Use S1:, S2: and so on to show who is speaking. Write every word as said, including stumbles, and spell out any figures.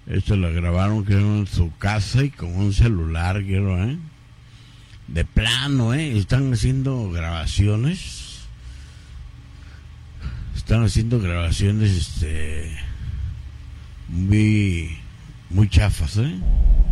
S1: Esto lo grabaron, creo, en su casa y con un celular, quiero, ¿eh? De plano, ¿eh? Están haciendo grabaciones. Están haciendo grabaciones, este... Muy... Muy chafas, ¿eh?